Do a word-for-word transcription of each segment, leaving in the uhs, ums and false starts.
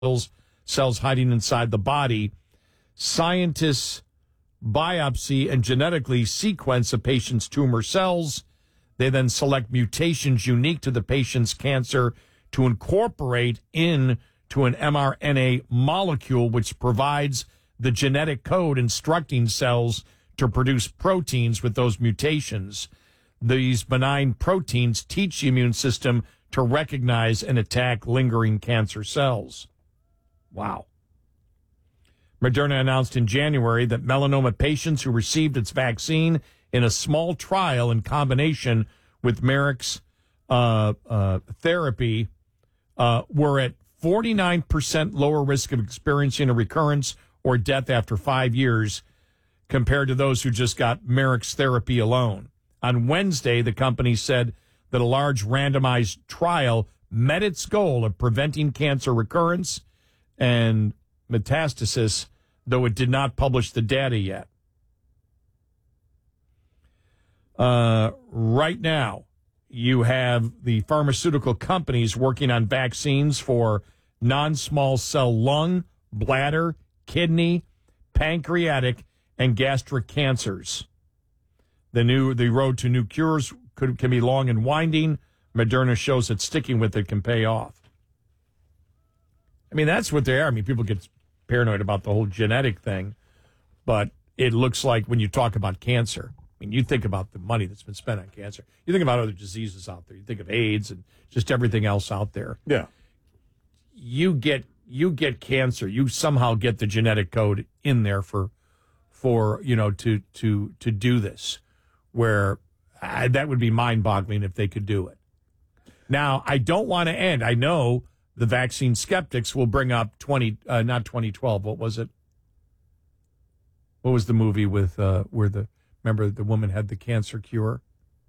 cells hiding inside the body. Scientists biopsy and genetically sequence a patient's tumor cells. They then select mutations unique to the patient's cancer to incorporate into an mRNA molecule, which provides the genetic code instructing cells to produce proteins with those mutations. These benign proteins teach the immune system to recognize and attack lingering cancer cells. Wow. Moderna announced in January that melanoma patients who received its vaccine in a small trial in combination with Merck's uh, uh, therapy uh, were at forty-nine percent lower risk of experiencing a recurrence or death after five years compared to those who just got Merck's therapy alone. On Wednesday, the company said that a large randomized trial met its goal of preventing cancer recurrence and metastasis, though it did not publish the data yet. Uh, right now, you have the pharmaceutical companies working on vaccines for non-small cell lung, bladder, kidney, pancreatic, and gastric cancers. The new the road to new cures could can be long and winding. Moderna shows that sticking with it can pay off. I mean, that's what they are. I mean, people get paranoid about the whole genetic thing, but it looks like when you talk about cancer, I mean, you think about the money that's been spent on cancer. You think about other diseases out there. You think of AIDS and just everything else out there. Yeah. You get you get cancer. You somehow get the genetic code in there for for you know to to to do this. Where uh, that would be mind-boggling if they could do it. Now, I don't want to end. I know the vaccine skeptics will bring up twenty, uh, not twenty twelve. What was it? What was the movie with uh, where the remember the woman had the cancer cure?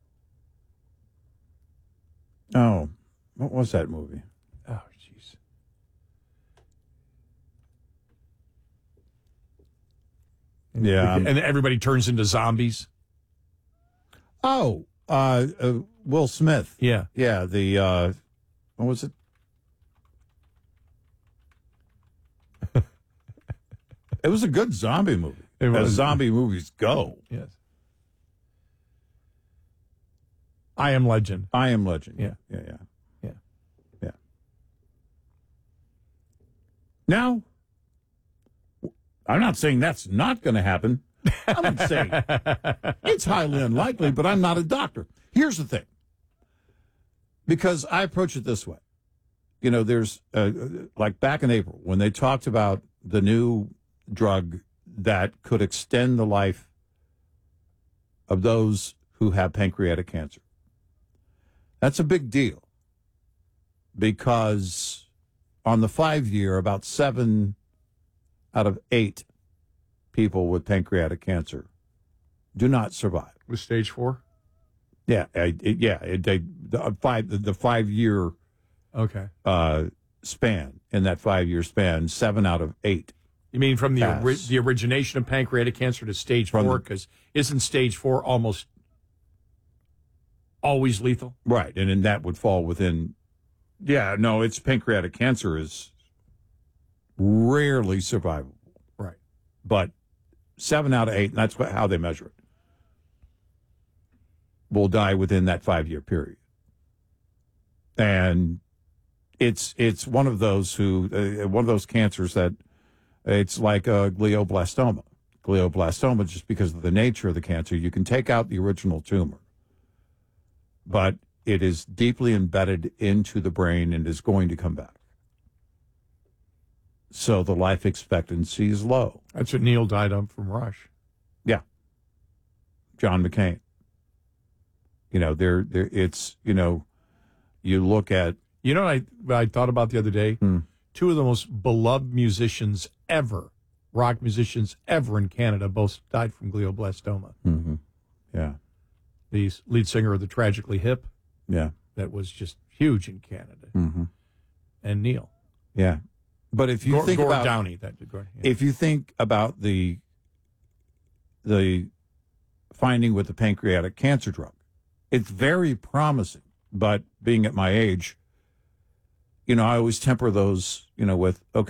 Oh, what was that movie? Oh, jeez. Yeah, and everybody turns into zombies. Oh, uh, uh, Will Smith. Yeah. Yeah, the, uh, what was it? It was a good zombie movie. It was. As zombie movies go. Yes. I Am Legend. I Am Legend. Yeah. Yeah, yeah. Yeah. Yeah. Now, I'm not saying that's not going to happen. I'm not saying it's highly unlikely, but I'm not a doctor. Here's the thing. Because I approach it this way. You know, there's, uh, like back in April, when they talked about the new drug that could extend the life of those who have pancreatic cancer. That's a big deal. Because on the five year, about seven out of eight people with pancreatic cancer do not survive. With stage four? Yeah, it, it, yeah. It, they, the five the, the five year Okay. uh, span in that five year span, seven out of eight. You mean from the pass. ori- the origination of pancreatic cancer to stage From four? the- Because isn't stage four almost always lethal? Right, and then that would fall within. Yeah, no, it's pancreatic cancer is rarely survivable. Right. But seven out of eight, and that's what, how they measure it, will die within that five-year period. And it's it's one of those who uh, one of those cancers that it's like a glioblastoma. Glioblastoma, just because of the nature of the cancer, you can take out the original tumor, but it is deeply embedded into the brain and is going to come back. So the life expectancy is low. That's what Neil died of from Rush. Yeah. John McCain. You know, there, there. It's, you know, you look at. You know what I, I thought about the other day? Hmm. Two of the most beloved musicians ever, rock musicians ever in Canada, both died from glioblastoma. Mm-hmm. Yeah. The lead singer of the Tragically Hip, Yeah. that was just huge in Canada, Mm-hmm. and Neil. Yeah. But if you Gord, think Gord about Downey, that Gord, yeah. if you think about the the finding with the pancreatic cancer drug, it's very promising. But being at my age, you know, I always temper those, you know, with, okay,